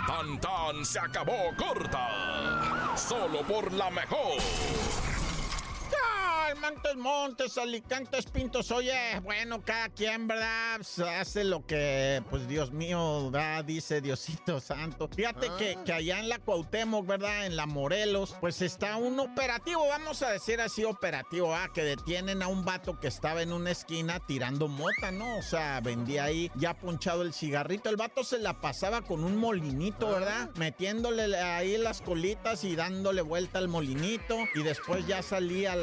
Tan tan se acabó corta. Solo por la mejor. Montes, Montes, Alicantes, Pintos. Oye, bueno, cada quien, ¿verdad? Hace lo que, pues, Dios mío, ¿verdad? Dice Diosito Santo. Fíjate que allá en la Cuauhtémoc, ¿verdad? En la Morelos, pues está un operativo, vamos a decir así, operativo, que detienen a un vato que estaba en una esquina tirando mota, ¿no? O sea, vendía ahí ya ponchado el cigarrito. El vato se la pasaba con un molinito, ¿verdad? Metiéndole ahí las colitas y dándole vuelta al molinito. Y después ya salía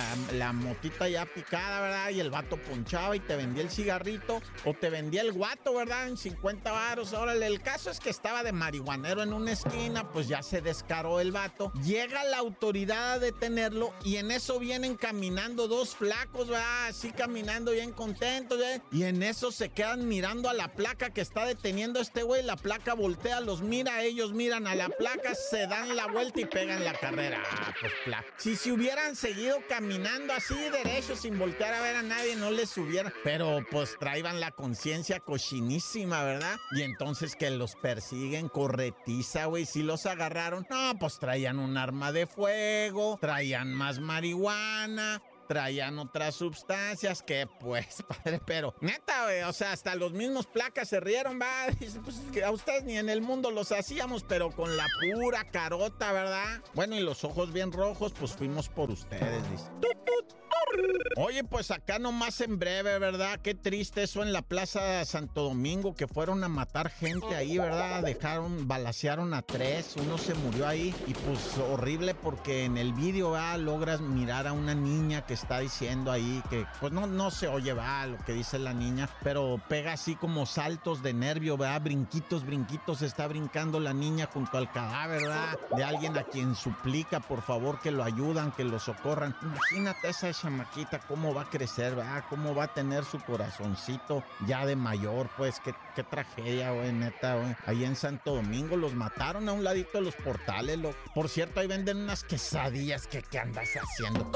la motita ya picada, ¿verdad? Y el vato ponchaba y te vendía el cigarrito o te vendía el guato, ¿verdad? En 50 varos. Órale, el caso es que estaba de marihuanero en una esquina, pues ya se descaró el vato. Llega la autoridad a detenerlo y en eso vienen caminando dos flacos, ¿verdad? Así caminando bien contentos, ¿verdad? Y en eso se quedan mirando a la placa que está deteniendo este güey. La placa voltea, los mira, ellos miran a la placa, se dan la vuelta y pegan la carrera. Pues si se hubieran seguido caminando así derecho sin voltear a ver a nadie, no les hubiera, pero pues traían la conciencia cochinísima, ¿verdad? Y entonces que los persiguen, corretiza, güey. Si los agarraron, no, pues traían un arma de fuego, traían más marihuana, traían otras sustancias que, pues, padre, pero neta, güey, o sea, hasta los mismos placas se rieron, va. Dice, pues, que a ustedes ni en el mundo los hacíamos, pero con la pura carota, ¿verdad? Bueno, y los ojos bien rojos, pues fuimos por ustedes, dice. ¡Tut, tut! Oye, pues acá nomás en breve, ¿verdad? Qué triste eso en la Plaza Santo Domingo, que fueron a matar gente ahí, ¿verdad? Balacearon a 3, uno se murió ahí y pues horrible porque en el vídeo, logras mirar a una niña que está diciendo ahí que, pues no se oye, lo que dice la niña, pero pega así como saltos de nervio, ¿verdad? Brinquitos, está brincando la niña junto al cadáver, ¿verdad? De alguien a quien suplica, por favor, que lo ayudan, que lo socorran. Imagínate esa chamaquita, cómo va a crecer, ¿verdad? Cómo va a tener su corazoncito ya de mayor, pues, qué tragedia, güey, neta, güey. Ahí en Santo Domingo los mataron a un ladito de los portales, Por cierto, ahí venden unas quesadillas, ¿qué andas haciendo?